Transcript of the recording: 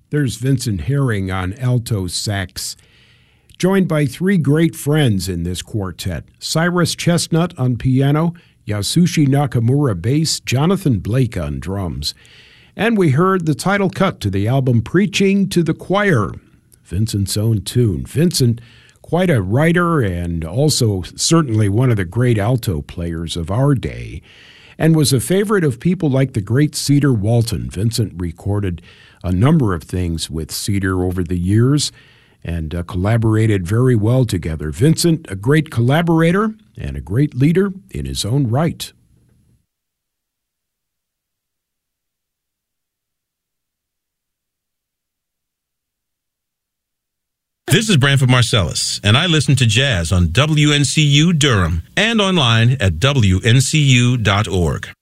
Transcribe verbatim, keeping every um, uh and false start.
There's Vincent Herring on alto sax, joined by three great friends in this quartet: Cyrus Chestnut on piano, Yasushi Nakamura bass, Jonathan Blake on drums. And we heard the title cut to the album Preaching to the Choir, Vincent's own tune. Vincent, quite a writer and also certainly one of the great alto players of our day, and was a favorite of people like the great Cedar Walton. Vincent recorded a number of things with Cedar over the years and uh, collaborated very well together. Vincent, a great collaborator and a great leader in his own right. This is Branford Marcellus, and I listen to jazz on W N C U Durham and online at W N C U dot org.